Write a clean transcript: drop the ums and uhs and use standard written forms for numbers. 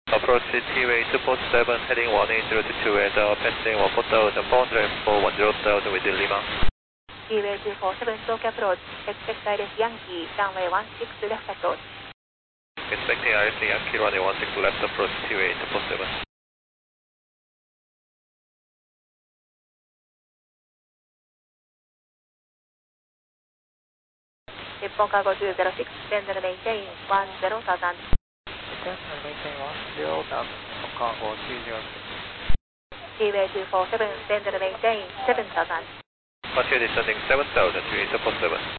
Approach T-Way 247, heading 18022 and passing 14,400 for 10,000 within Lima. T-Way 247, talk approach, expect ILS Yankee, runway 16 left approach. Expecting ILS Yankee, runway 16 left approach T-Way 247. 日本cargo 206, tender maintain 10,000. Tender maintain 10,000, cargo 206. T-Way 247, tender maintain 7,000. Continue descending 7,000 to 247.